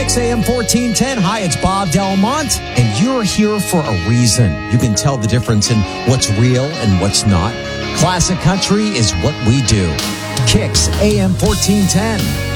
Kicks AM 1410. Hi, it's Bob Delmont, and you're here for a reason. You can tell the difference in what's real and what's not. Classic country is what we do. Kicks AM 1410.